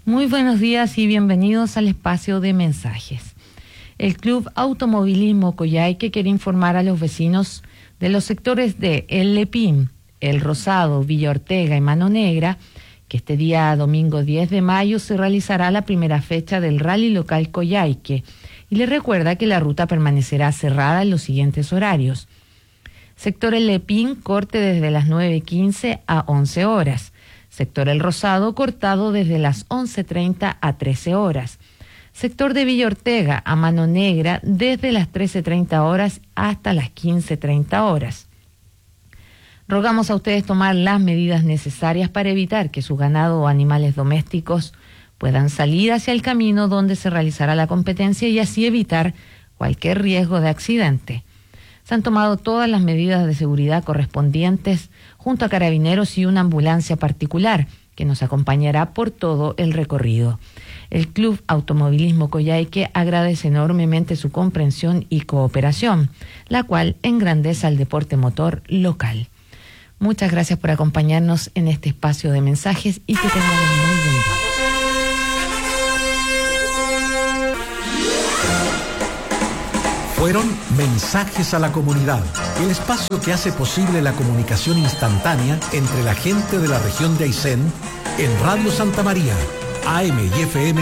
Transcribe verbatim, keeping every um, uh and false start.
Muy buenos días y bienvenidos al espacio de mensajes. El Club Automovilismo Coyhaique quiere informar a los vecinos de los sectores de El Lepín, El Rosado, Villa Ortega y Mano Negra que este día domingo diez de mayo se realizará la primera fecha del Rally Local Coyhaique y les recuerda que la ruta permanecerá cerrada en los siguientes horarios. Sector El Lepín, corte desde las nueve quince a once horas. Sector El Rosado, cortado desde las once treinta a trece horas. Sector de Villa Ortega a Mano Negra, desde las trece treinta horas hasta las quince treinta horas. Rogamos a ustedes tomar las medidas necesarias para evitar que su ganado o animales domésticos puedan salir hacia el camino donde se realizará la competencia y así evitar cualquier riesgo de accidente. Se han tomado todas las medidas de seguridad correspondientes junto a carabineros y una ambulancia particular que nos acompañará por todo el recorrido. El Club Automovilismo Coyhaique agradece enormemente su comprensión y cooperación, la cual engrandece al deporte motor local. Muchas gracias por acompañarnos en este espacio de mensajes y que tengan un muy buen día. Fueron Mensajes a la Comunidad, el espacio que hace posible la comunicación instantánea entre la gente de la región de Aysén en Radio Santa María, A M y F M